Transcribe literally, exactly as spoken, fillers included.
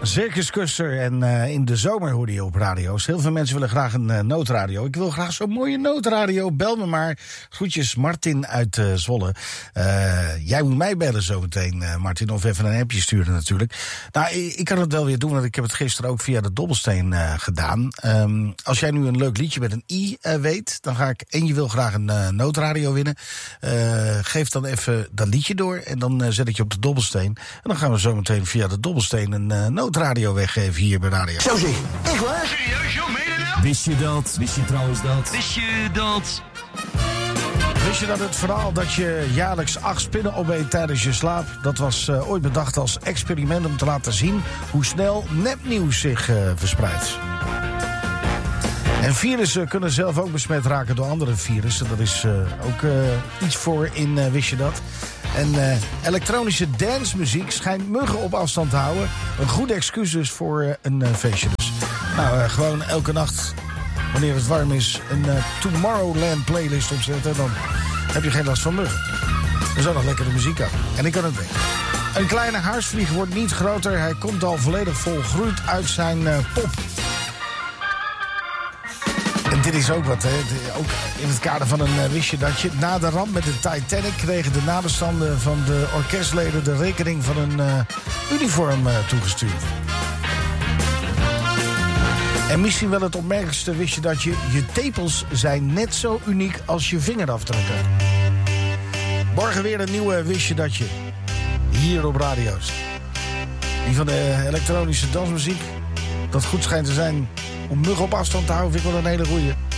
Circus Custer en uh, in de zomer hoorde je op radio's. Heel veel mensen willen graag een uh, noodradio. Ik wil graag zo'n mooie noodradio. Bel me maar. Groetjes, Martin uit uh, Zwolle. Uh, jij moet mij bellen zometeen, uh, Martin. Of even een appje sturen natuurlijk. Nou, ik, ik kan het wel weer doen, want ik heb het gisteren ook via de Dobbelsteen uh, gedaan. Um, als jij nu een leuk liedje met een i uh, weet, dan ga ik... En je wil graag een uh, noodradio winnen. Uh, geef dan even dat liedje door. En dan uh, zet ik je op de Dobbelsteen. En dan gaan we zometeen via de Dobbelsteen een uh, noodradio weggeven hier bij Radio. Zo zie, echt waar? Serieus, joh, meen je nou? Wist je dat? Wist je trouwens dat? Wist je dat? Wist je dat het verhaal dat je jaarlijks acht spinnen opeet tijdens je slaap... dat was uh, ooit bedacht als experiment om te laten zien... hoe snel nepnieuws zich uh, verspreidt. En virussen kunnen zelf ook besmet raken door andere virussen. Dat is uh, ook uh, iets voor in uh, Wist je dat? En uh, elektronische dancemuziek schijnt muggen op afstand te houden. Een goede excuus dus voor uh, een uh, feestje dus. Nou, uh, gewoon elke nacht, wanneer het warm is, een uh, Tomorrowland playlist opzetten. Dan heb je geen last van muggen. Er is ook nog lekkere muziek aan. En ik kan het weten. Een kleine haarsvlieg wordt niet groter. Hij komt al volledig volgroeid uit zijn uh, pop. En dit is ook wat, hè. Ook in het kader van een uh, wist je dat je... Na de ramp met de Titanic kregen de nabestaanden van de orkestleden... de rekening van een uh, uniform uh, toegestuurd. En misschien wel het opmerkelijkste wist je dat je... je tepels zijn net zo uniek als je vingerafdrukken. Morgen weer een nieuwe wist je dat je. Hier op radio's. Die van de elektronische dansmuziek. Dat goed schijnt te zijn... om muggen op afstand te houden vind ik wel een hele goeie.